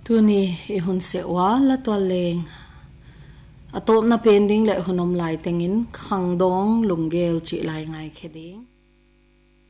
tuni I hun sewa la to leng atop na pending le hunom lai tengin khangdong lunggel chi lai ngai kheding